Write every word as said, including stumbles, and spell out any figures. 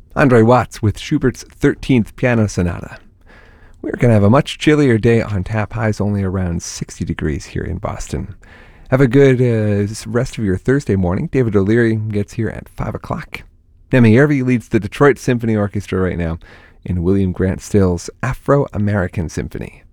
Andre Watts with Schubert's thirteenth Piano Sonata. We're going to have a much chillier day on tap, highs only around sixty degrees here in Boston. Have a good uh, rest of your Thursday morning. David O'Leary gets here at five o'clock. Nemi Yervi leads the Detroit Symphony Orchestra right now in William Grant Still's Afro-American Symphony.